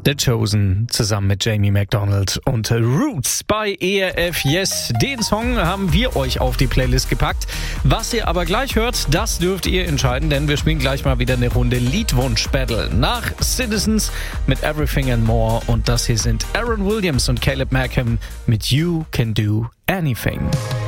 The Chosen zusammen mit Jamie McDonald und Roots bei ERF Yes. Den Song haben wir euch auf die Playlist gepackt. Was ihr aber gleich hört, das dürft ihr entscheiden, denn wir spielen gleich mal wieder eine Runde Liedwunsch-Battle. Nach Citizens mit Everything and More und das hier sind Aaron Williams und Caleb Markham mit You Can Do Anything.